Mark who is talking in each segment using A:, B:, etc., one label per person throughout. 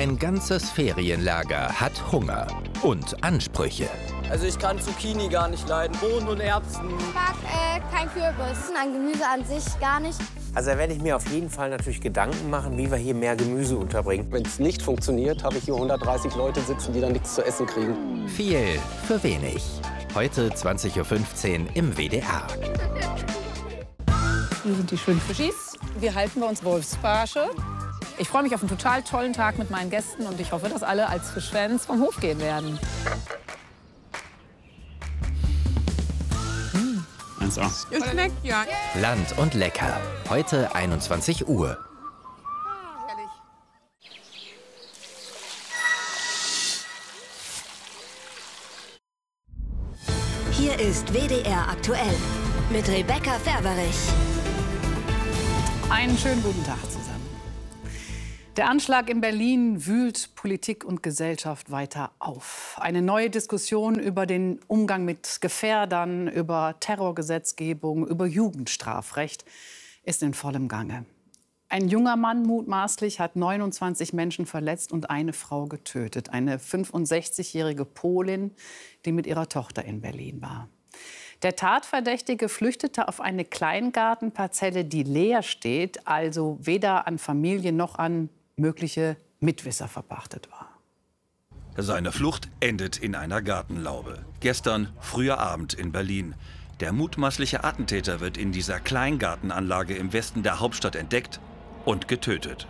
A: Ein ganzes Ferienlager hat Hunger und Ansprüche.
B: Also ich kann Zucchini gar nicht leiden. Bohnen und Erbsen.
C: Ich mag kein Kürbis. An Gemüse an sich gar nicht.
D: Also da werde ich mir auf jeden Fall natürlich Gedanken machen, wie wir hier mehr Gemüse unterbringen.
E: Wenn es nicht funktioniert, habe ich hier 130 Leute sitzen, die dann nichts zu essen kriegen.
A: Viel für wenig. Heute 20:15 Uhr im WDR.
F: Hier sind die schönen Fischis. Wir halten bei uns Wolfsbarsche. Ich freue mich auf einen total tollen Tag mit meinen Gästen und ich hoffe, dass alle als Fischfans vom Hof gehen werden.
G: Es schmeckt ja.
A: Land und lecker. Heute 21 Uhr.
H: Hier ist WDR aktuell mit Rebecca Ferberich.
F: Einen schönen guten Tag zusammen. Der Anschlag in Berlin wühlt Politik und Gesellschaft weiter auf. Eine neue Diskussion über den Umgang mit Gefährdern, über Terrorgesetzgebung, über Jugendstrafrecht ist in vollem Gange. Ein junger Mann mutmaßlich hat 29 Menschen verletzt und eine Frau getötet. Eine 65-jährige Polin, die mit ihrer Tochter in Berlin war. Der Tatverdächtige flüchtete auf eine Kleingartenparzelle, die leer steht, also weder an Familie noch an mögliche Mitwisser verpachtet war.
I: Seine Flucht endet in einer Gartenlaube. Gestern, früher Abend in Berlin. Der mutmaßliche Attentäter wird in dieser Kleingartenanlage im Westen der Hauptstadt entdeckt und getötet.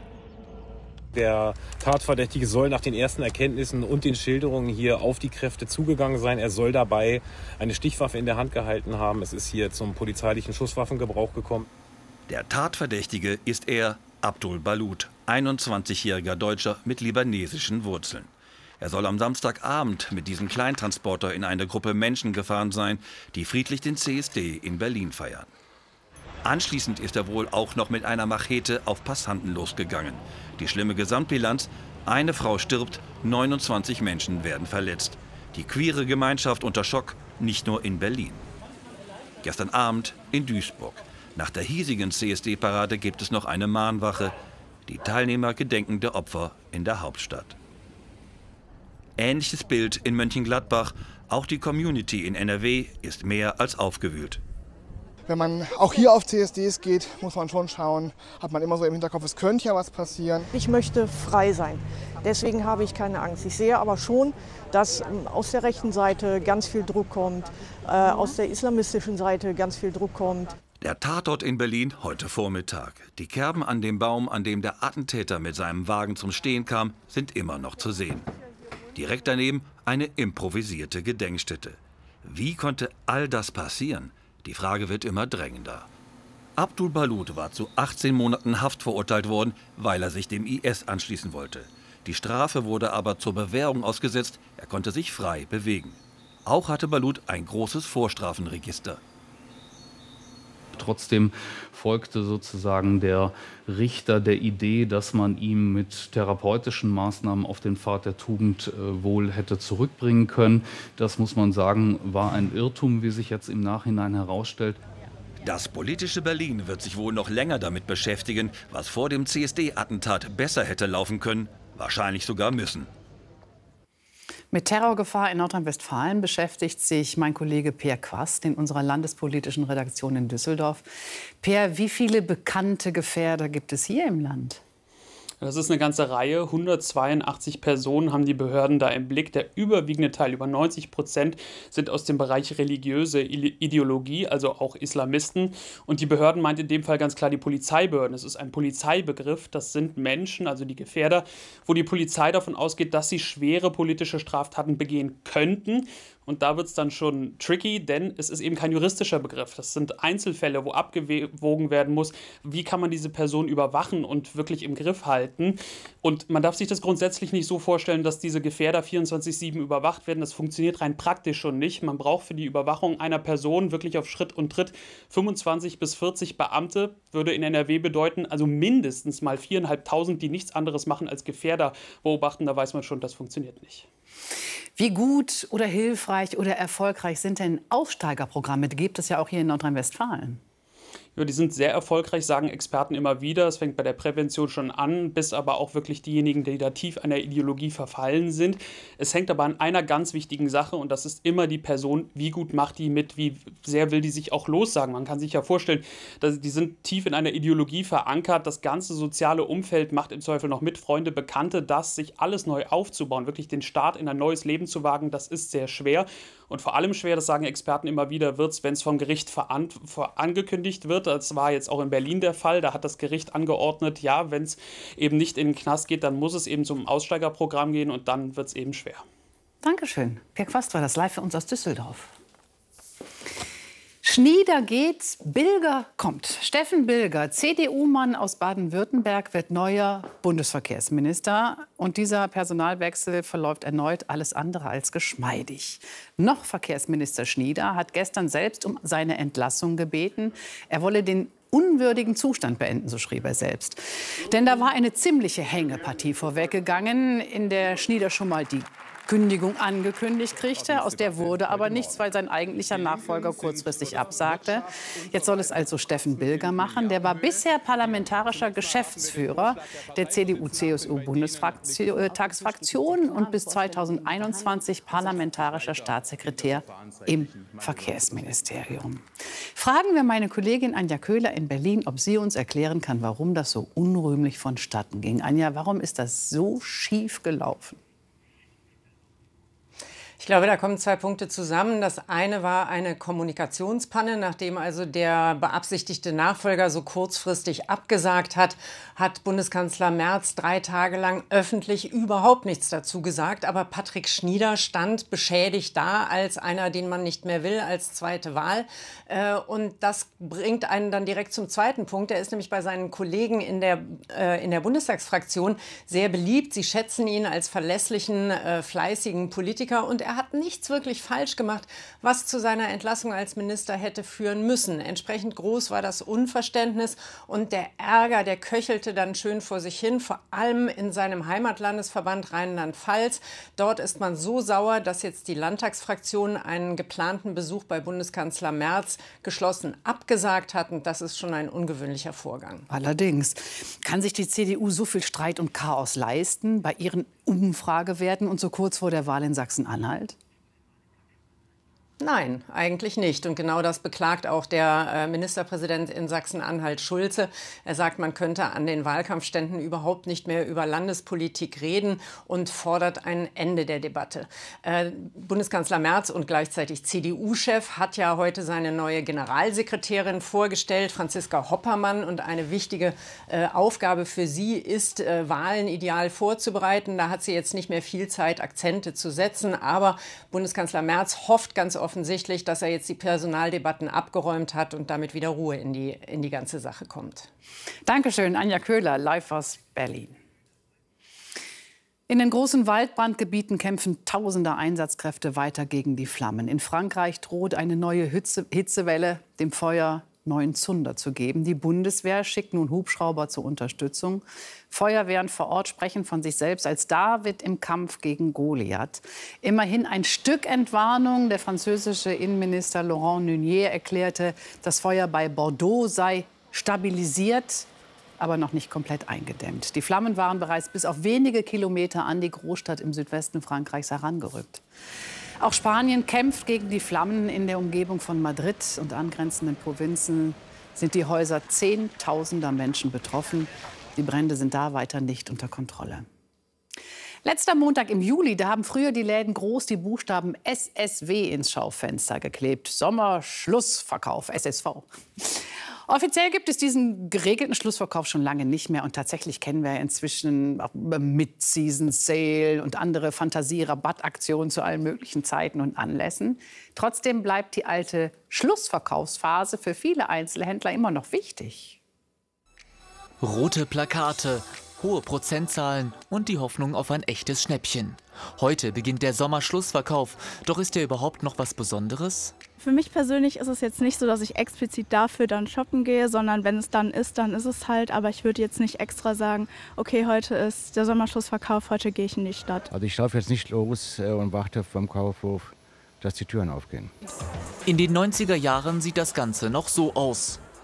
J: Der Tatverdächtige soll nach den ersten Erkenntnissen und den Schilderungen hier auf die Kräfte zugegangen sein. Er soll dabei eine Stichwaffe in der Hand gehalten haben. Es ist hier zum polizeilichen Schusswaffengebrauch gekommen.
I: Der Tatverdächtige ist er, Abdul Balut, 21-jähriger Deutscher mit libanesischen Wurzeln. Er soll am Samstagabend mit diesem Kleintransporter in eine Gruppe Menschen gefahren sein, die friedlich den CSD in Berlin feiern. Anschließend ist er wohl auch noch mit einer Machete auf Passanten losgegangen. Die schlimme Gesamtbilanz: eine Frau stirbt, 29 Menschen werden verletzt. Die queere Gemeinschaft unter Schock, nicht nur in Berlin. Gestern Abend in Duisburg. Nach der hiesigen CSD-Parade gibt es noch eine Mahnwache. Die Teilnehmer gedenken der Opfer in der Hauptstadt. Ähnliches Bild in Mönchengladbach. Auch die Community in NRW ist mehr als aufgewühlt.
K: Wenn man auch hier auf CSDs geht, muss man schon schauen, hat man immer so im Hinterkopf, es könnte ja was passieren.
L: Ich möchte frei sein. Deswegen habe ich keine Angst. Ich sehe aber schon, dass aus der rechten Seite ganz viel Druck kommt, aus der islamistischen Seite ganz viel Druck kommt.
I: Der Tatort in Berlin heute Vormittag. Die Kerben an dem Baum, an dem der Attentäter mit seinem Wagen zum Stehen kam, sind immer noch zu sehen. Direkt daneben eine improvisierte Gedenkstätte. Wie konnte all das passieren? Die Frage wird immer drängender. Abdul Balut war zu 18 Monaten Haft verurteilt worden, weil er sich dem IS anschließen wollte. Die Strafe wurde aber zur Bewährung ausgesetzt, er konnte sich frei bewegen. Auch hatte Balut ein großes Vorstrafenregister.
G: Trotzdem folgte sozusagen der Richter der Idee, dass man ihn mit therapeutischen Maßnahmen auf den Pfad der Tugend wohl hätte zurückbringen können. Das, muss man sagen, war ein Irrtum, wie sich jetzt im Nachhinein herausstellt.
I: Das politische Berlin wird sich wohl noch länger damit beschäftigen, was vor dem CSD-Attentat besser hätte laufen können, wahrscheinlich sogar müssen.
F: Mit Terrorgefahr in Nordrhein-Westfalen beschäftigt sich mein Kollege Peer Quast in unserer landespolitischen Redaktion in Düsseldorf. Peer, wie viele bekannte Gefährder gibt es hier im Land?
M: Das ist eine ganze Reihe. 182 Personen haben die Behörden da im Blick. Der überwiegende Teil, über 90%, sind aus dem Bereich religiöse Ideologie, also auch Islamisten. Und die Behörden meint in dem Fall ganz klar die Polizeibehörden. Es ist ein Polizeibegriff. Das sind Menschen, also die Gefährder, wo die Polizei davon ausgeht, dass sie schwere politische Straftaten begehen könnten. Und da wird es dann schon tricky, denn es ist eben kein juristischer Begriff. Das sind Einzelfälle, wo abgewogen werden muss, wie kann man diese Person überwachen und wirklich im Griff halten. Und man darf sich das grundsätzlich nicht so vorstellen, dass diese Gefährder 24/7 überwacht werden. Das funktioniert rein praktisch schon nicht. Man braucht für die Überwachung einer Person wirklich auf Schritt und Tritt 25 bis 40 Beamte. Würde in NRW bedeuten, also mindestens mal 4.500, die nichts anderes machen als Gefährder beobachten. Da weiß man schon, das funktioniert nicht.
F: Wie gut oder hilfreich oder erfolgreich sind denn Aussteigerprogramme? Die gibt es ja auch hier in Nordrhein-Westfalen.
M: Ja, die sind sehr erfolgreich, sagen Experten immer wieder. Es fängt bei der Prävention schon an, bis aber auch wirklich diejenigen, die da tief einer Ideologie verfallen sind. Es hängt aber an einer ganz wichtigen Sache und das ist immer die Person, wie gut macht die mit, wie sehr will die sich auch lossagen. Man kann sich ja vorstellen, dass die sind tief in einer Ideologie verankert. Das ganze soziale Umfeld macht im Zweifel noch mit, Freunde, Bekannte, das sich alles neu aufzubauen, wirklich den Start in ein neues Leben zu wagen, das ist sehr schwer. Und vor allem schwer, das sagen Experten immer wieder, wird es, wenn es vom Gericht angekündigt wird. Das war jetzt auch in Berlin der Fall. Da hat das Gericht angeordnet, ja, wenn es eben nicht in den Knast geht, dann muss es eben zum Aussteigerprogramm gehen und dann wird es eben schwer.
F: Dankeschön. Pierre Quast war das live für uns aus Düsseldorf. Schnieder geht, Bilger kommt. Steffen Bilger, CDU-Mann aus Baden-Württemberg, wird neuer Bundesverkehrsminister. Und dieser Personalwechsel verläuft erneut alles andere als geschmeidig. Noch Verkehrsminister Schnieder hat gestern selbst um seine Entlassung gebeten. Er wolle den unwürdigen Zustand beenden, so schrieb er selbst. Denn da war eine ziemliche Hängepartie vorweggegangen, in der Schnieder schon mal die Kündigung angekündigt kriegte. Aus der wurde aber nichts, weil sein eigentlicher Nachfolger kurzfristig absagte. Jetzt soll es also Steffen Bilger machen. Der war bisher parlamentarischer Geschäftsführer der CDU-CSU-Bundestagsfraktion und bis 2021 parlamentarischer Staatssekretär im Verkehrsministerium. Fragen wir meine Kollegin Anja Köhler in Berlin, ob sie uns erklären kann, warum das so unrühmlich vonstatten ging. Anja, warum ist das so schief gelaufen?
N: Ich glaube, da kommen zwei Punkte zusammen. Das eine war eine Kommunikationspanne. Nachdem also der beabsichtigte Nachfolger so kurzfristig abgesagt hat, hat Bundeskanzler Merz 3 Tage lang öffentlich überhaupt nichts dazu gesagt. Aber Patrick Schnieder stand beschädigt da als einer, den man nicht mehr will, als zweite Wahl. Und das bringt einen dann direkt zum zweiten Punkt. Er ist nämlich bei seinen Kollegen in der Bundestagsfraktion sehr beliebt. Sie schätzen ihn als verlässlichen, fleißigen Politiker und er hat nichts wirklich falsch gemacht, was zu seiner Entlassung als Minister hätte führen müssen. Entsprechend groß war das Unverständnis und der Ärger, der köchelte dann schön vor sich hin, vor allem in seinem Heimatlandesverband Rheinland-Pfalz. Dort ist man so sauer, dass jetzt die Landtagsfraktion einen geplanten Besuch bei Bundeskanzler Merz geschlossen abgesagt hat. Und das ist schon ein ungewöhnlicher Vorgang.
F: Allerdings. Kann sich die CDU so viel Streit und Chaos leisten bei ihren Umfragewerten und so kurz vor der Wahl in Sachsen-Anhalt?
N: Nein, eigentlich nicht. Und genau das beklagt auch der Ministerpräsident in Sachsen-Anhalt, Schulze. Er sagt, man könnte an den Wahlkampfständen überhaupt nicht mehr über Landespolitik reden und fordert ein Ende der Debatte. Bundeskanzler Merz und gleichzeitig CDU-Chef hat ja heute seine neue Generalsekretärin vorgestellt, Franziska Hoppermann. Und eine wichtige Aufgabe für sie ist, Wahlen ideal vorzubereiten. Da hat sie jetzt nicht mehr viel Zeit, Akzente zu setzen. Aber Bundeskanzler Merz hofft ganz offensichtlich, dass er jetzt die Personaldebatten abgeräumt hat und damit wieder Ruhe in die ganze Sache kommt.
F: Dankeschön, Anja Köhler, live aus Berlin. In den großen Waldbrandgebieten kämpfen tausende Einsatzkräfte weiter gegen die Flammen. In Frankreich droht eine neue Hitzewelle, dem Feuer neuen Zunder zu geben. Die Bundeswehr schickt nun Hubschrauber zur Unterstützung. Feuerwehren vor Ort sprechen von sich selbst als David im Kampf gegen Goliath. Immerhin ein Stück Entwarnung. Der französische Innenminister Laurent Nunez erklärte, das Feuer bei Bordeaux sei stabilisiert, aber noch nicht komplett eingedämmt. Die Flammen waren bereits bis auf wenige Kilometer an die Großstadt im Südwesten Frankreichs herangerückt. Auch Spanien kämpft gegen die Flammen. In der Umgebung von Madrid und angrenzenden Provinzen sind die Häuser Zehntausender Menschen betroffen. Die Brände sind da weiter nicht unter Kontrolle. Letzter Montag im Juli, da haben früher die Läden groß die Buchstaben SSW ins Schaufenster geklebt. Sommerschlussverkauf, SSV. Offiziell gibt es diesen geregelten Schlussverkauf schon lange nicht mehr. Und tatsächlich kennen wir inzwischen auch Mid-Season-Sale und andere Fantasie-Rabattaktionen zu allen möglichen Zeiten und Anlässen. Trotzdem bleibt die alte Schlussverkaufsphase für viele Einzelhändler immer noch wichtig.
O: Rote Plakate, hohe Prozentzahlen und die Hoffnung auf ein echtes Schnäppchen. Heute beginnt der Sommerschlussverkauf. Doch ist der überhaupt noch was Besonderes?
P: Für mich persönlich ist es jetzt nicht so, dass ich explizit dafür dann shoppen gehe, sondern wenn es dann ist es halt. Aber ich würde jetzt nicht extra sagen, okay, heute ist der Sommerschlussverkauf, heute gehe ich in die Stadt.
Q: Also ich laufe jetzt nicht los und warte beim Kaufhof, dass die Türen aufgehen.
O: In den 90er Jahren sieht das Ganze noch so aus.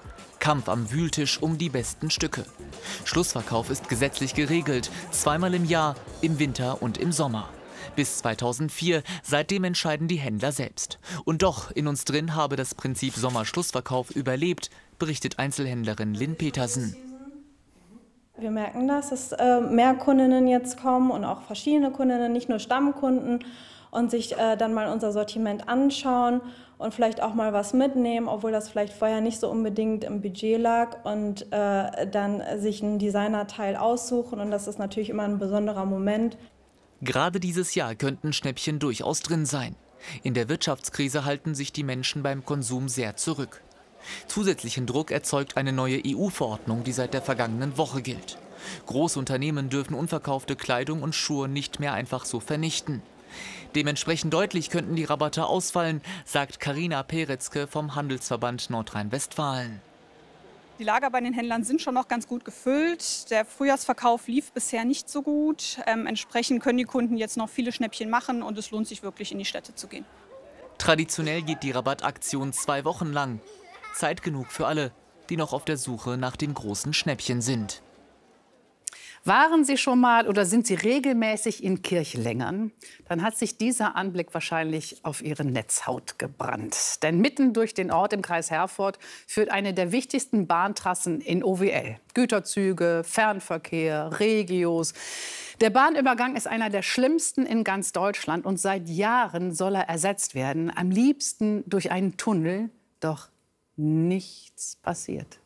O: Kampf am Wühltisch um die besten Stücke. Schlussverkauf ist gesetzlich geregelt, zweimal im Jahr, im Winter und im Sommer. Bis 2004, seitdem entscheiden die Händler selbst. Und doch, in uns drin habe das Prinzip Sommerschlussverkauf überlebt, berichtet Einzelhändlerin Lynn Petersen.
R: Wir merken, dass es mehr Kundinnen jetzt kommen und auch verschiedene Kundinnen, nicht nur Stammkunden, und sich dann mal unser Sortiment anschauen und vielleicht auch mal was mitnehmen, obwohl das vielleicht vorher nicht so unbedingt im Budget lag, und dann sich einen Designerteil aussuchen, und das ist natürlich immer ein besonderer Moment.
O: Gerade dieses Jahr könnten Schnäppchen durchaus drin sein. In der Wirtschaftskrise halten sich die Menschen beim Konsum sehr zurück. Zusätzlichen Druck erzeugt eine neue EU-Verordnung, die seit der vergangenen Woche gilt. Großunternehmen dürfen unverkaufte Kleidung und Schuhe nicht mehr einfach so vernichten. Dementsprechend deutlich könnten die Rabatte ausfallen, sagt Carina Peretzke vom Handelsverband Nordrhein-Westfalen.
S: Die Lager bei den Händlern sind schon noch ganz gut gefüllt. Der Frühjahrsverkauf lief bisher nicht so gut. Entsprechend können die Kunden jetzt noch viele Schnäppchen machen, und es lohnt sich wirklich, in die Städte zu gehen.
O: Traditionell geht die Rabattaktion 2 Wochen lang. Zeit genug für alle, die noch auf der Suche nach dem großen Schnäppchen sind.
F: Waren Sie schon mal oder sind Sie regelmäßig in Kirchlengern? Dann hat sich dieser Anblick wahrscheinlich auf Ihre Netzhaut gebrannt. Denn mitten durch den Ort im Kreis Herford führt eine der wichtigsten Bahntrassen in OWL. Güterzüge, Fernverkehr, Regios. Der Bahnübergang ist einer der schlimmsten in ganz Deutschland. Und seit Jahren soll er ersetzt werden. Am liebsten durch einen Tunnel. Doch nichts passiert.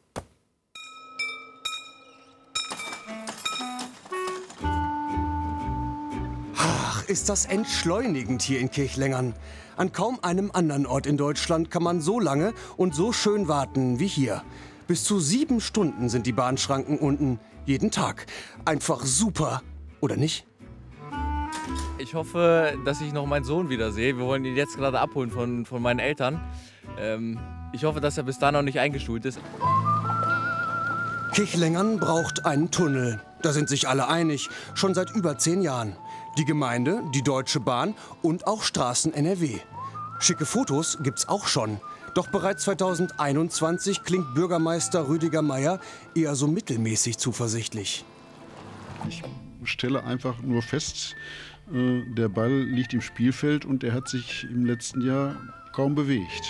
T: Ist das entschleunigend hier in Kirchlengern. An kaum einem anderen Ort in Deutschland kann man so lange und so schön warten wie hier. Bis zu 7 Stunden sind die Bahnschranken unten, jeden Tag. Einfach super, oder nicht?
U: Ich hoffe, dass ich noch meinen Sohn wiedersehe. Wir wollen ihn jetzt gerade abholen von meinen Eltern. Ich hoffe, dass er bis dahin noch nicht eingeschult ist.
T: Kirchlengern braucht einen Tunnel. Da sind sich alle einig, schon seit über 10 Jahren. Die Gemeinde, die Deutsche Bahn und auch Straßen NRW. Schicke Fotos gibt's auch schon. Doch bereits 2021 klingt Bürgermeister Rüdiger Meier eher so mittelmäßig zuversichtlich.
V: Ich stelle einfach nur fest, der Ball liegt im Spielfeld und er hat sich im letzten Jahr kaum bewegt.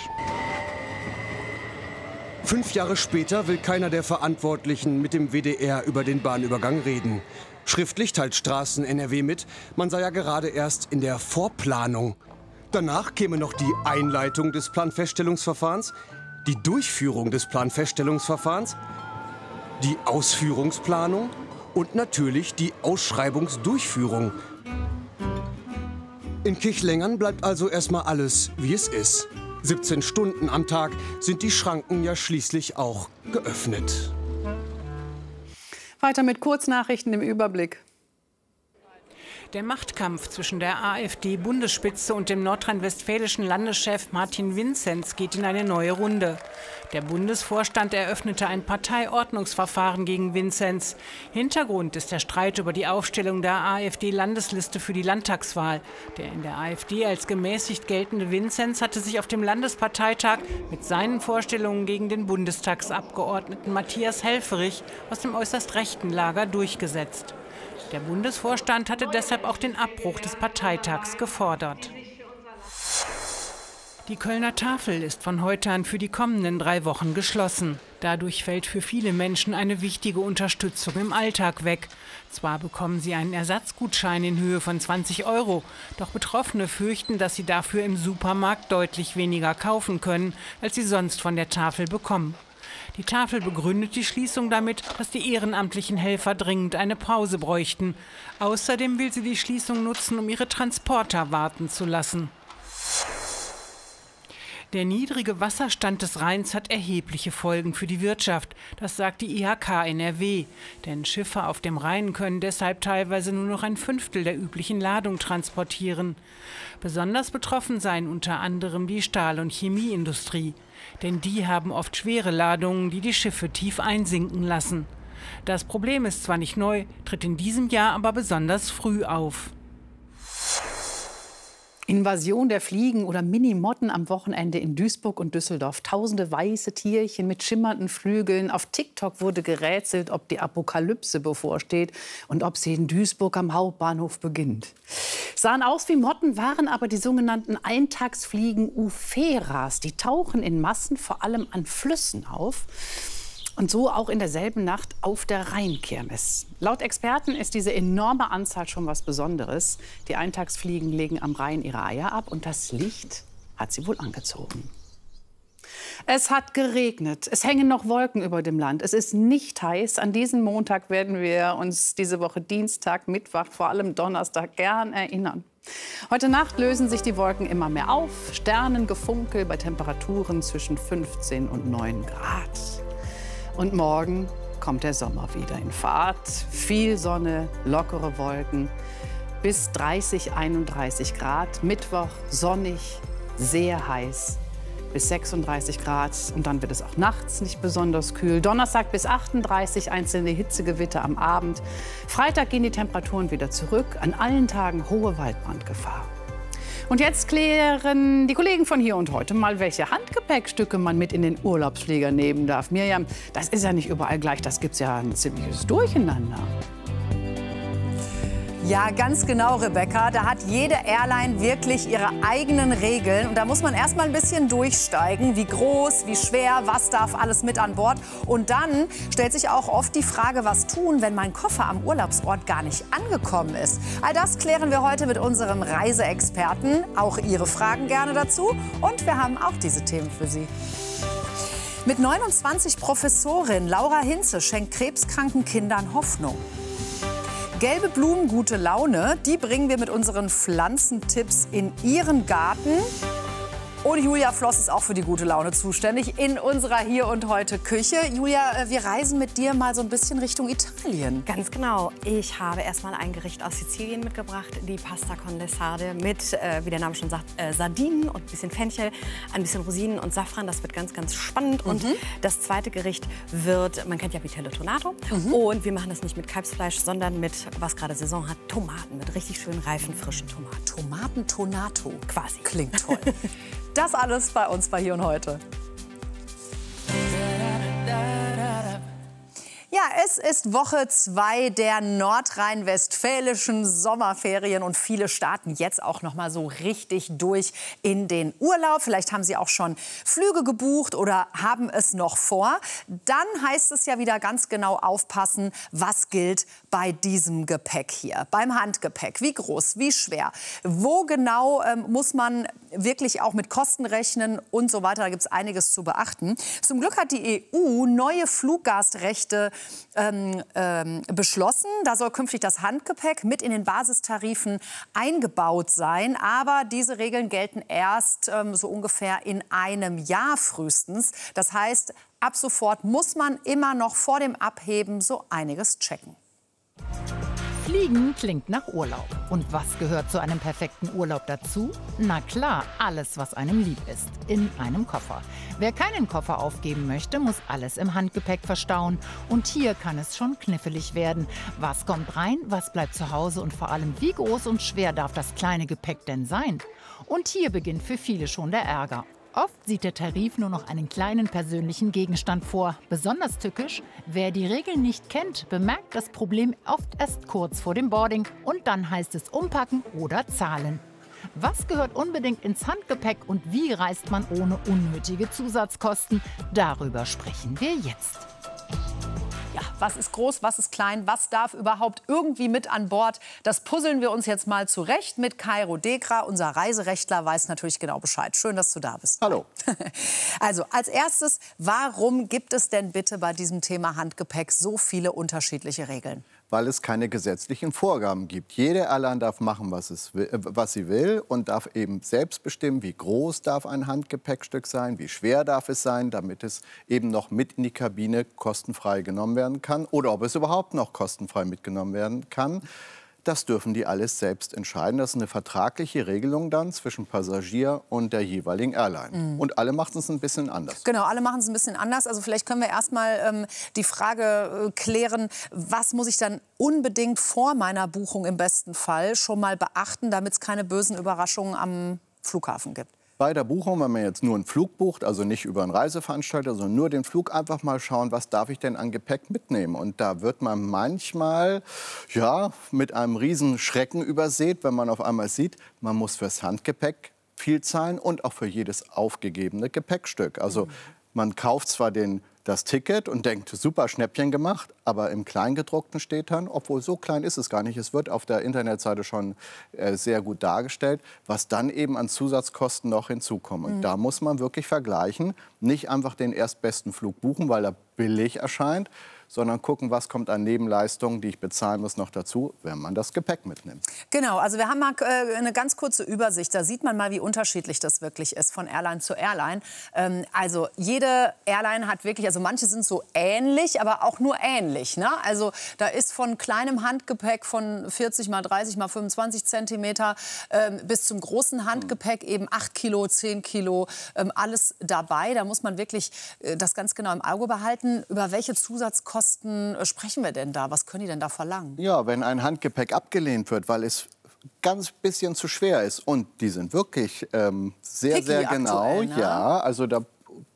T: 5 Jahre später will keiner der Verantwortlichen mit dem WDR über den Bahnübergang reden. Schriftlich teilt Straßen NRW mit, man sei ja gerade erst in der Vorplanung. Danach käme noch die Einleitung des Planfeststellungsverfahrens, die Durchführung des Planfeststellungsverfahrens, die Ausführungsplanung und natürlich die Ausschreibungsdurchführung. In Kirchlengern bleibt also erstmal alles, wie es ist. 17 Stunden am Tag sind die Schranken ja schließlich auch geöffnet.
F: Weiter mit Kurznachrichten im Überblick.
W: Der Machtkampf zwischen der AfD-Bundesspitze und dem nordrhein-westfälischen Landeschef Martin Vinzenz geht in eine neue Runde. Der Bundesvorstand eröffnete ein Parteiordnungsverfahren gegen Vinzenz. Hintergrund ist der Streit über die Aufstellung der AfD-Landesliste für die Landtagswahl. Der in der AfD als gemäßigt geltende Vinzenz hatte sich auf dem Landesparteitag mit seinen Vorstellungen gegen den Bundestagsabgeordneten Matthias Helfferich aus dem äußerst rechten Lager durchgesetzt. Der Bundesvorstand hatte deshalb auch den Abbruch des Parteitags gefordert. Die Kölner Tafel ist von heute an für die kommenden 3 Wochen geschlossen. Dadurch fällt für viele Menschen eine wichtige Unterstützung im Alltag weg. Zwar bekommen sie einen Ersatzgutschein in Höhe von 20 €, doch Betroffene fürchten, dass sie dafür im Supermarkt deutlich weniger kaufen können, als sie sonst von der Tafel bekommen. Die Tafel begründet die Schließung damit, dass die ehrenamtlichen Helfer dringend eine Pause bräuchten. Außerdem will sie die Schließung nutzen, um ihre Transporter warten zu lassen. Der niedrige Wasserstand des Rheins hat erhebliche Folgen für die Wirtschaft. Das sagt die IHK NRW. Denn Schiffe auf dem Rhein können deshalb teilweise nur noch 1/5 der üblichen Ladung transportieren. Besonders betroffen seien unter anderem die Stahl- und Chemieindustrie. Denn die haben oft schwere Ladungen, die die Schiffe tief einsinken lassen. Das Problem ist zwar nicht neu, tritt in diesem Jahr aber besonders früh auf.
F: Invasion der Fliegen oder Minimotten am Wochenende in Duisburg und Düsseldorf. Tausende weiße Tierchen mit schimmernden Flügeln. Auf TikTok wurde gerätselt, ob die Apokalypse bevorsteht und ob sie in Duisburg am Hauptbahnhof beginnt. Sahen aus wie Motten, waren aber die sogenannten Eintagsfliegen Upheras. Die tauchen in Massen vor allem an Flüssen auf. Und so auch in derselben Nacht auf der Rheinkirmes. Laut Experten ist diese enorme Anzahl schon was Besonderes. Die Eintagsfliegen legen am Rhein ihre Eier ab und das Licht hat sie wohl angezogen. Es hat geregnet. Es hängen noch Wolken über dem Land. Es ist nicht heiß. An diesen Montag werden wir uns diese Woche Dienstag, Mittwoch, vor allem Donnerstag gern erinnern. Heute Nacht lösen sich die Wolken immer mehr auf. Sternengefunkel bei Temperaturen zwischen 15 und 9 Grad. Und morgen kommt der Sommer wieder in Fahrt. Viel Sonne, lockere Wolken, bis 30, 31 Grad. Mittwoch sonnig, sehr heiß, bis 36 Grad. Und dann wird es auch nachts nicht besonders kühl. Donnerstag bis 38, einzelne Hitzegewitter am Abend. Freitag gehen die Temperaturen wieder zurück. An allen Tagen hohe Waldbrandgefahr. Und jetzt klären die Kollegen von Hier und Heute mal, welche Handgepäckstücke man mit in den Urlaubsflieger nehmen darf. Mirjam, das ist ja nicht überall gleich, das gibt's ja ein ziemliches Durcheinander.
B: Ja, ganz genau, Rebecca. Da hat jede Airline wirklich ihre eigenen Regeln. Und da muss man erst mal ein bisschen durchsteigen. Wie groß, wie schwer, was darf alles mit an Bord? Und dann stellt sich auch oft die Frage, was tun, wenn mein Koffer am Urlaubsort gar nicht angekommen ist. All das klären wir heute mit unserem Reiseexperten. Auch Ihre Fragen gerne dazu. Und wir haben auch diese Themen für Sie. Mit 29 Professorin Laura Hinze schenkt krebskranken Kindern Hoffnung. Gelbe Blumen, gute Laune, die bringen wir mit unseren Pflanzentipps in Ihren Garten. Und Julia Floss ist auch für die gute Laune zuständig in unserer Hier und Heute Küche. Julia, wir reisen mit dir mal so ein bisschen Richtung Italien.
C: Ganz genau. Ich habe erstmal ein Gericht aus Sizilien mitgebracht, die Pasta con le Sarde mit, wie der Name schon sagt, Sardinen und ein bisschen Fenchel, ein bisschen Rosinen und Safran. Das wird ganz, ganz spannend. Und das zweite Gericht wird, man kennt ja Vitello Tonato. Und wir machen das nicht mit Kalbsfleisch, sondern mit, was gerade Saison hat, Tomaten, mit richtig schön reifen, frischen Tomaten.
B: Tomaten Tonato.
C: Quasi.
B: Klingt toll. Das alles bei uns bei Hier und Heute. Ja, es ist Woche 2 der nordrhein-westfälischen Sommerferien und viele starten jetzt auch noch mal so richtig durch in den Urlaub. Vielleicht haben Sie auch schon Flüge gebucht oder haben es noch vor. Dann heißt es ja wieder ganz genau aufpassen, was gilt bei diesem Gepäck hier, beim Handgepäck. Wie groß, wie schwer, wo genau muss man wirklich auch mit Kosten rechnen und so weiter. Da gibt es einiges zu beachten. Zum Glück hat die EU neue Fluggastrechte beschlossen. Da soll künftig das Handgepäck mit in den Basistarifen eingebaut sein. Aber diese Regeln gelten erst so ungefähr in einem Jahr frühestens. Das heißt, ab sofort muss man immer noch vor dem Abheben so einiges checken.
D: Fliegen klingt nach Urlaub. Und was gehört zu einem perfekten Urlaub dazu? Na klar, alles, was einem lieb ist, in einem Koffer. Wer keinen Koffer aufgeben möchte, muss alles im Handgepäck verstauen. Und hier kann es schon knifflig werden. Was kommt rein, was bleibt zu Hause und vor allem, wie groß und schwer darf das kleine Gepäck denn sein? Und hier beginnt für viele schon der Ärger. Oft sieht der Tarif nur noch einen kleinen persönlichen Gegenstand vor. Besonders tückisch, wer die Regeln nicht kennt, bemerkt das Problem oft erst kurz vor dem Boarding. Und dann heißt es umpacken oder zahlen. Was gehört unbedingt ins Handgepäck und wie reist man ohne unnötige Zusatzkosten? Darüber sprechen wir jetzt.
B: Ja, was ist groß, was ist klein, was darf überhaupt irgendwie mit an Bord? Das puzzeln wir uns jetzt mal zurecht mit Kairo Dekra. Unser Reiserechtler weiß natürlich genau Bescheid. Schön, dass du da bist.
X: Hallo.
B: Also als erstes, warum gibt es denn bitte bei diesem Thema Handgepäck so viele unterschiedliche Regeln?
X: Weil es keine gesetzlichen Vorgaben gibt. Jede Airline darf machen, was sie will und darf eben selbst bestimmen, wie groß darf ein Handgepäckstück sein, wie schwer darf es sein, damit es eben noch mit in die Kabine kostenfrei genommen werden kann oder ob es überhaupt noch kostenfrei mitgenommen werden kann. Das dürfen die alles selbst entscheiden. Das ist eine vertragliche Regelung dann zwischen Passagier und der jeweiligen Airline. Und alle machen es ein bisschen anders.
B: Genau, alle machen es ein bisschen anders. Also vielleicht können wir erstmal die Frage klären, was muss ich dann unbedingt vor meiner Buchung im besten Fall schon mal beachten, damit es keine bösen Überraschungen am Flughafen gibt?
X: Bei der Buchung, wenn man jetzt nur einen Flug bucht, also nicht über einen Reiseveranstalter, sondern nur den Flug, einfach mal schauen, was darf ich denn an Gepäck mitnehmen. Und da wird man manchmal mit einem riesen Schrecken übersät, wenn man auf einmal sieht, man muss fürs Handgepäck viel zahlen und auch für jedes aufgegebene Gepäckstück. Also man kauft zwar das Ticket und denkt, super, Schnäppchen gemacht, aber im Kleingedruckten steht dann, obwohl so klein ist es gar nicht, es wird auf der Internetseite schon sehr gut dargestellt, was dann eben an Zusatzkosten noch hinzukommt. Und da muss man wirklich vergleichen, nicht einfach den erstbesten Flug buchen, weil er billig erscheint, sondern gucken, was kommt an Nebenleistungen, die ich bezahlen muss, noch dazu, wenn man das Gepäck mitnimmt.
B: Genau, also wir haben mal eine ganz kurze Übersicht. Da sieht man mal, wie unterschiedlich das wirklich ist von Airline zu Airline. Also jede Airline hat wirklich, also manche sind so ähnlich, aber auch nur ähnlich. Ne? Also da ist von kleinem Handgepäck von 40 mal 30 mal 25 Zentimeter bis zum großen Handgepäck eben 8 Kilo, 10 Kilo, alles dabei. Da muss man wirklich das ganz genau im Auge behalten. Über welche Zusatzkosten sprechen wir denn da? Was können die denn da verlangen?
X: Ja, wenn ein Handgepäck abgelehnt wird, weil es ganz bisschen zu schwer ist und die sind wirklich sehr,
B: Picky
X: sehr genau.
B: Aktuell, ne?
X: Ja, also da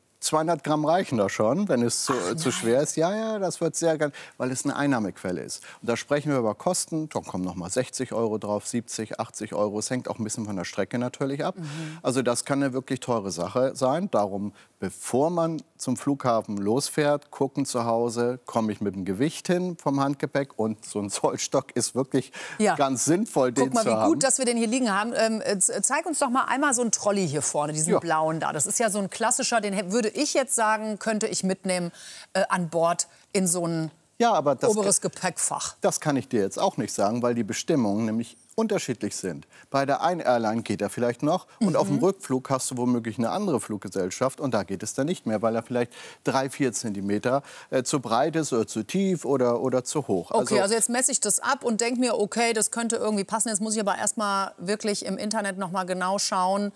X: 200 Gramm reichen da schon, wenn es zu schwer ist. Ja, das wird sehr gern, weil es eine Einnahmequelle ist. Und da sprechen wir über Kosten, da kommen noch mal 60 € drauf, 70, 80 €. Es hängt auch ein bisschen von der Strecke natürlich ab. Also das kann eine wirklich teure Sache sein. Darum, bevor man zum Flughafen losfährt, gucken zu Hause, komme ich mit dem Gewicht hin vom Handgepäck. Und so ein Zollstock ist wirklich ganz sinnvoll, den zu haben.
B: Guck mal, wie gut, dass wir den hier liegen haben. Zeig uns doch mal einmal so einen Trolley hier vorne, diesen blauen da. Das ist ja so ein klassischer, den würde ich jetzt sagen, könnte ich mitnehmen an Bord in so ein oberes Gepäckfach.
X: Das kann ich dir jetzt auch nicht sagen, weil die Bestimmungen nämlich unterschiedlich sind. Bei der einen Airline geht er vielleicht noch und auf dem Rückflug hast du womöglich eine andere Fluggesellschaft und da geht es dann nicht mehr, weil er vielleicht 3-4 Zentimeter zu breit ist oder zu tief oder zu hoch.
B: Okay, also jetzt messe ich das ab und denke mir, okay, das könnte irgendwie passen. Jetzt muss ich aber erst mal wirklich im Internet noch mal genau schauen,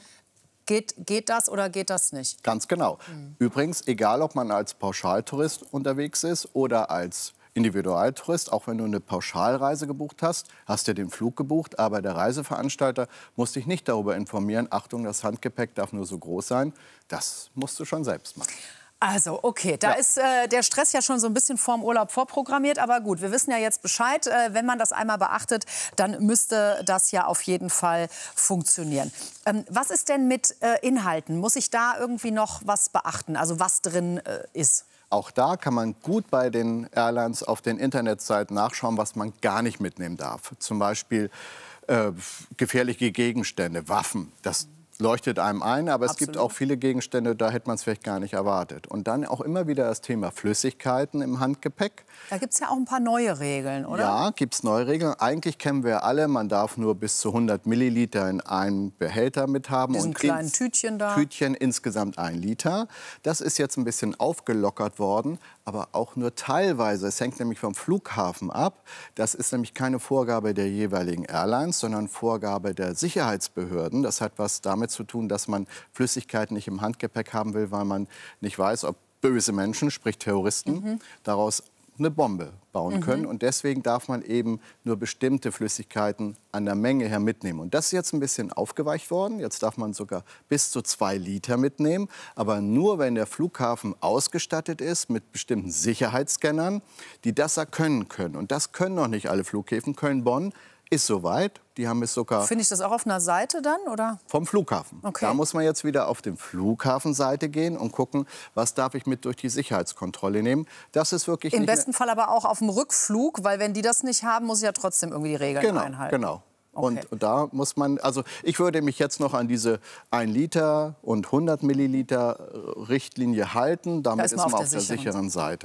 B: geht das oder geht das nicht?
X: Ganz genau. Übrigens, egal ob man als Pauschaltourist unterwegs ist oder als Individualtourist, auch wenn du eine Pauschalreise gebucht hast, hast du den Flug gebucht, aber der Reiseveranstalter muss dich nicht darüber informieren, Achtung, das Handgepäck darf nur so groß sein. Das musst du schon selbst machen.
B: Also, okay, da ist der Stress ja schon so ein bisschen vorm Urlaub vorprogrammiert. Aber gut, wir wissen ja jetzt Bescheid. Wenn man das einmal beachtet, dann müsste das ja auf jeden Fall funktionieren. Was ist denn mit Inhalten? Muss ich da irgendwie noch was beachten? Also was drin ist?
X: Auch da kann man gut bei den Airlines auf den Internetseiten nachschauen, was man gar nicht mitnehmen darf. Zum Beispiel gefährliche Gegenstände, Waffen. Das leuchtet einem ein, aber es gibt auch viele Gegenstände, da hätte man es vielleicht gar nicht erwartet. Und dann auch immer wieder das Thema Flüssigkeiten im Handgepäck.
B: Da gibt es ja auch ein paar neue Regeln, oder?
X: Ja, gibt es neue Regeln. Eigentlich kennen wir alle, man darf nur bis zu 100 Milliliter in einem Behälter mithaben.
B: Diesen kleinen Tütchen da.
X: Tütchen insgesamt 1 Liter. Das ist jetzt ein bisschen aufgelockert worden, aber auch nur teilweise. Es hängt nämlich vom Flughafen ab. Das ist nämlich keine Vorgabe der jeweiligen Airlines, sondern Vorgabe der Sicherheitsbehörden. Das hat was damit zu tun, dass man Flüssigkeiten nicht im Handgepäck haben will, weil man nicht weiß, ob böse Menschen, sprich Terroristen, daraus eine Bombe bauen können. Und deswegen darf man eben nur bestimmte Flüssigkeiten an der Menge her mitnehmen. Und das ist jetzt ein bisschen aufgeweicht worden. Jetzt darf man sogar bis zu 2 Liter mitnehmen. Aber nur, wenn der Flughafen ausgestattet ist mit bestimmten Sicherheitsscannern, die das erkennen können. Und das können noch nicht alle Flughäfen. Köln-Bonn ist soweit. Die haben es sogar.
B: Finde ich das auch auf einer Seite dann, oder?
X: Vom Flughafen.
B: Okay.
X: Da muss man jetzt wieder auf die Flughafenseite gehen und gucken, was darf ich mit durch die Sicherheitskontrolle nehmen. Das ist wirklich
B: im besten Fall aber auch auf dem Rückflug, weil wenn die das nicht haben, muss ich ja trotzdem irgendwie die Regeln einhalten.
X: Genau. Okay. Und da muss man, also ich würde mich jetzt noch an diese 1 Liter und 100 Milliliter Richtlinie halten. Damit ist man auf der sicheren Seite.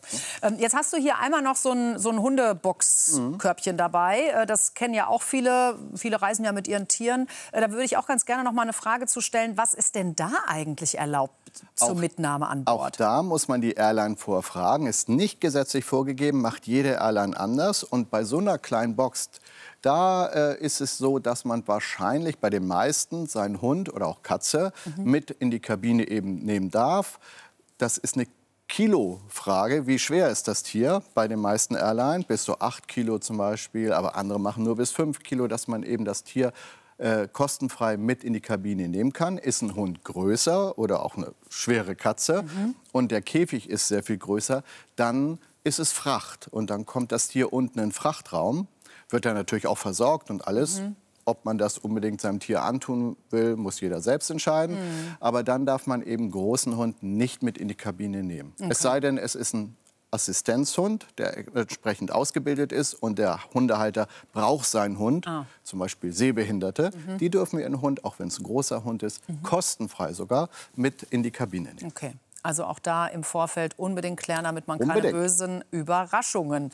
B: Jetzt hast du hier einmal noch so ein Hundebox-Körbchen dabei. Das kennen ja auch viele. Viele reisen ja mit ihren Tieren. Da würde ich auch ganz gerne noch mal eine Frage zu stellen. Was ist denn da eigentlich erlaubt zur Mitnahme an Bord?
X: Auch da muss man die Airline vorfragen. Ist nicht gesetzlich vorgegeben, macht jede Airline anders. Und bei so einer kleinen Box, da ist es so, dass man wahrscheinlich bei den meisten seinen Hund oder auch Katze mit in die Kabine eben nehmen darf. Das ist eine Kilo-Frage. Wie schwer ist das Tier bei den meisten Airlines? Bis zu 8 Kilo zum Beispiel, aber andere machen nur bis 5 Kilo, dass man eben das Tier kostenfrei mit in die Kabine nehmen kann. Ist ein Hund größer oder auch eine schwere Katze und der Käfig ist sehr viel größer, dann ist es Fracht. Und dann kommt das Tier unten in den Frachtraum, wird dann natürlich auch versorgt und alles. Ob man das unbedingt seinem Tier antun will, muss jeder selbst entscheiden. Aber dann darf man eben großen Hund nicht mit in die Kabine nehmen.
B: Okay.
X: Es sei denn, es ist ein Assistenzhund, der entsprechend ausgebildet ist und der Hundehalter braucht seinen Hund, zum Beispiel Sehbehinderte, die dürfen ihren Hund, auch wenn es ein großer Hund ist, kostenfrei sogar, mit in die Kabine nehmen.
B: Okay. Also auch da im Vorfeld unbedingt klären, damit man keine bösen Überraschungen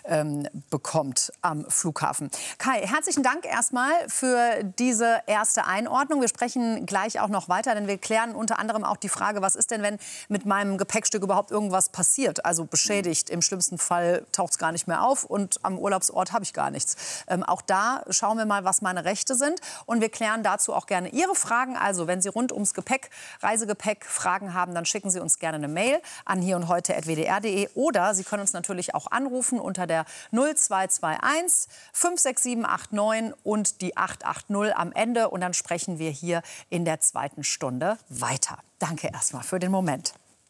B: bekommt am Flughafen. Kai, herzlichen Dank erstmal für diese erste Einordnung. Wir sprechen gleich auch noch weiter, denn wir klären unter anderem auch die Frage, was ist denn, wenn mit meinem Gepäckstück überhaupt irgendwas passiert, also beschädigt. Im schlimmsten Fall taucht es gar nicht mehr auf und am Urlaubsort habe ich gar nichts. Auch da schauen wir mal, was meine Rechte sind und wir klären dazu auch gerne Ihre Fragen. Also wenn Sie rund ums Gepäck, Reisegepäck Fragen haben, dann schicken Sie uns gerne eine Mail an hierundheute@wdr.de oder Sie können uns natürlich auch anrufen unter der 0221 56789 und die 880 am Ende und dann sprechen wir hier in der zweiten Stunde weiter. Danke erstmal für den Moment.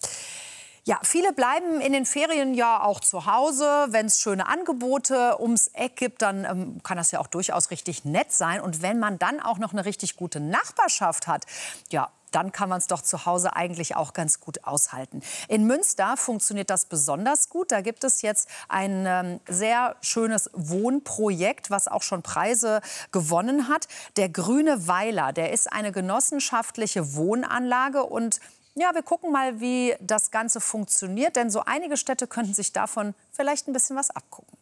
B: Ja, viele bleiben in den Ferien ja auch zu Hause. Wenn es schöne Angebote ums Eck gibt, dann kann das ja auch durchaus richtig nett sein. Und wenn man dann auch noch eine richtig gute Nachbarschaft hat, ja, dann kann man es doch zu Hause eigentlich auch ganz gut aushalten. In Münster funktioniert das besonders gut. Da gibt es jetzt ein sehr schönes Wohnprojekt, was auch schon Preise gewonnen hat. Der Grüne Weiler, der ist eine genossenschaftliche Wohnanlage und ja, wir gucken mal, wie das Ganze funktioniert, denn so einige Städte könnten sich davon vielleicht ein bisschen was abgucken.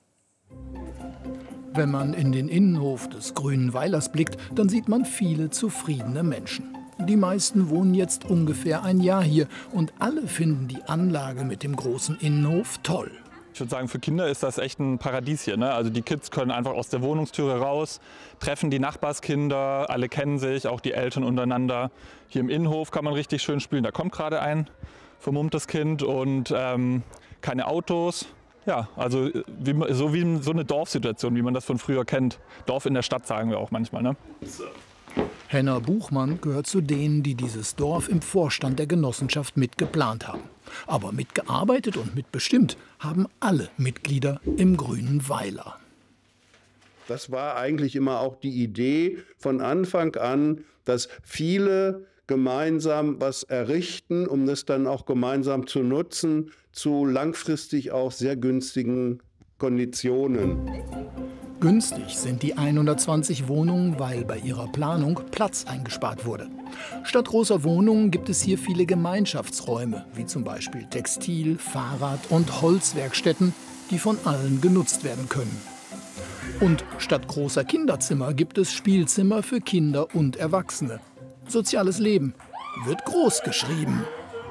A: Wenn man in den Innenhof des Grünen Weilers blickt, dann sieht man viele zufriedene Menschen. Die meisten wohnen jetzt ungefähr ein Jahr hier und alle finden die Anlage mit dem großen Innenhof toll.
E: Ich würde sagen, für Kinder ist das echt ein Paradies hier, ne? Also die Kids können einfach aus der Wohnungstüre raus, treffen die Nachbarskinder, alle kennen sich, auch die Eltern untereinander. Hier im Innenhof kann man richtig schön spielen. Da kommt gerade ein vermummtes Kind und keine Autos. Ja, also so eine Dorfsituation, wie man das von früher kennt. Dorf in der Stadt sagen wir auch manchmal, ne?
A: Henna Buchmann gehört zu denen, die dieses Dorf im Vorstand der Genossenschaft mitgeplant haben. Aber mitgearbeitet und mitbestimmt haben alle Mitglieder im Grünen Weiler.
H: Das war eigentlich immer auch die Idee von Anfang an, dass viele gemeinsam was errichten, um das dann auch gemeinsam zu nutzen, zu langfristig auch sehr günstigen Konditionen.
A: Günstig sind die 120 Wohnungen, weil bei ihrer Planung Platz eingespart wurde. Statt großer Wohnungen gibt es hier viele Gemeinschaftsräume, wie zum Beispiel Textil-, Fahrrad- und Holzwerkstätten, die von allen genutzt werden können. Und statt großer Kinderzimmer gibt es Spielzimmer für Kinder und Erwachsene. Soziales Leben wird groß geschrieben.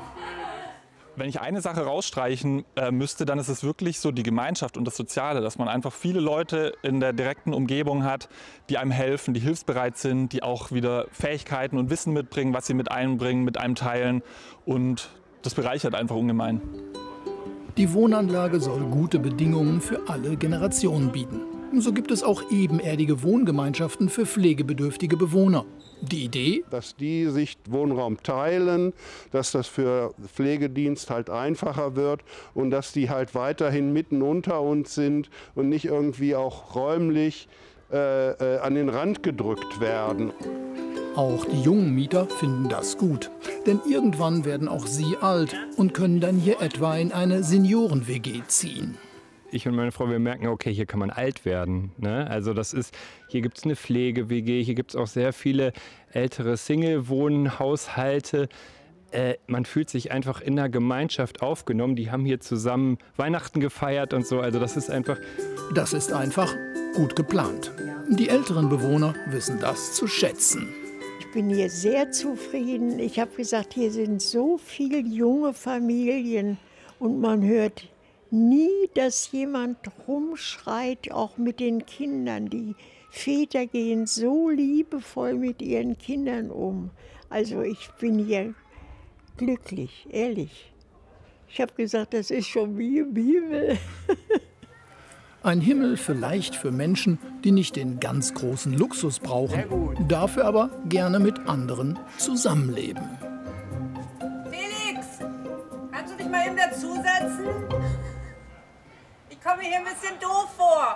E: Wenn ich eine Sache rausstreichen müsste, dann ist es wirklich so die Gemeinschaft und das Soziale, dass man einfach viele Leute in der direkten Umgebung hat, die einem helfen, die hilfsbereit sind, die auch wieder Fähigkeiten und Wissen mitbringen, was sie mit einbringen, mit einem teilen und das bereichert einfach ungemein.
A: Die Wohnanlage soll gute Bedingungen für alle Generationen bieten. So gibt es auch ebenerdige Wohngemeinschaften für pflegebedürftige Bewohner. Die Idee?
H: Dass die sich Wohnraum teilen, dass das für Pflegedienst halt einfacher wird und dass die halt weiterhin mitten unter uns sind und nicht irgendwie auch räumlich an den Rand gedrückt werden.
A: Auch die jungen Mieter finden das gut. Denn irgendwann werden auch sie alt und können dann hier etwa in eine Senioren-WG ziehen.
J: Ich und meine Frau, wir merken, okay, hier kann man alt werden. Ne? Also hier gibt es eine Pflege-WG, hier gibt es auch sehr viele ältere Single-Wohnhaushalte. man fühlt sich einfach in der Gemeinschaft aufgenommen. Die haben hier zusammen Weihnachten gefeiert und so. Also das ist einfach
A: gut geplant. Die älteren Bewohner wissen das zu schätzen.
G: Ich bin hier sehr zufrieden. Ich habe gesagt, hier sind so viele junge Familien und man hört nie, dass jemand rumschreit, auch mit den Kindern. Die Väter gehen so liebevoll mit ihren Kindern um. Also ich bin hier glücklich, ehrlich. Ich habe gesagt, das ist schon wie im Himmel.
A: Ein Himmel vielleicht für Menschen, die nicht den ganz großen Luxus brauchen, dafür aber gerne mit anderen zusammenleben.
I: Felix, kannst du dich mal eben dazusetzen? Ich komme mir hier ein bisschen doof vor.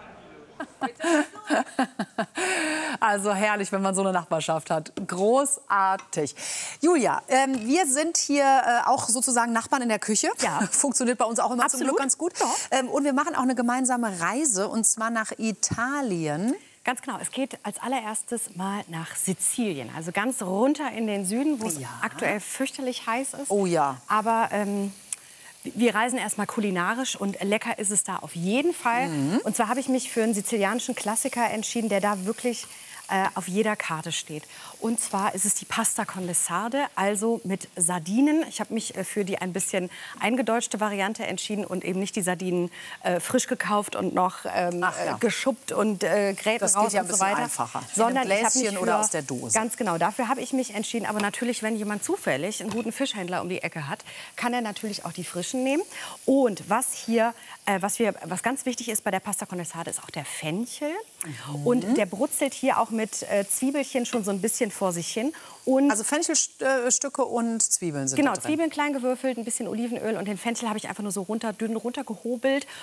B: Also herrlich, wenn man so eine Nachbarschaft hat. Großartig. Julia, wir sind hier auch sozusagen Nachbarn in der Küche. Ja. Funktioniert bei uns auch immer zum Glück ganz gut. Ja. Und wir machen auch eine gemeinsame Reise, und zwar nach Italien.
C: Ganz genau. Es geht als allererstes mal nach Sizilien. Also ganz runter in den Süden, wo es aktuell fürchterlich heiß ist.
B: Oh ja.
C: Aber wir reisen erstmal kulinarisch und lecker ist es da auf jeden Fall. Und zwar habe ich mich für einen sizilianischen Klassiker entschieden, der da wirklich auf jeder Karte steht. Und zwar ist es die Pasta con le Sarde, also mit Sardinen. Ich habe mich für die ein bisschen eingedeutschte Variante entschieden und eben nicht die Sardinen frisch gekauft und noch geschuppt und Gräten
B: das
C: raus
B: geht ja
C: und
B: ein
C: so
B: bisschen
C: weiter.
B: einfacher.
C: Sondern
B: in einem
C: ich habe mich
B: Gläschen oder aus der Dose.
C: Ganz genau, dafür habe ich mich entschieden. Aber natürlich, wenn jemand zufällig einen guten Fischhändler um die Ecke hat, kann er natürlich auch die frischen nehmen. Und was hier, was ganz wichtig ist bei der Pasta con le Sarde, ist auch der Fenchel. Und der brutzelt hier auch mit Zwiebelchen schon so ein bisschen vor sich hin. Und
B: also Fenchelstücke und Zwiebeln sind da drin.
C: Zwiebeln klein gewürfelt, ein bisschen Olivenöl und den Fenchel habe ich einfach nur so dünn runtergehobelt.